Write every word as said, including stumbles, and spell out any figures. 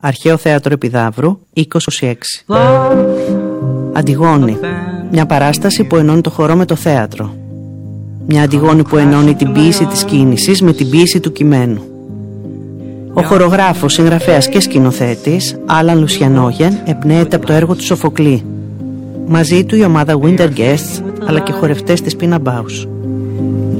Αρχαίο Θέατρο Επιδαύρου, είκοσι είκοσι έξι. Αντιγόνη. Μια παράσταση που ενώνει το χορό με το θέατρο. Μια Αντιγόνη που ενώνει την ποίηση της κίνησης με την ποίηση του κειμένου. Ο χορογράφος, συγγραφέας και σκηνοθέτης Άλαν Λουσιανόγεν εμπνέεται από το έργο του Σοφοκλή. Μαζί του η ομάδα Winter Guests αλλά και χορευτές της Πίνα Μπάους.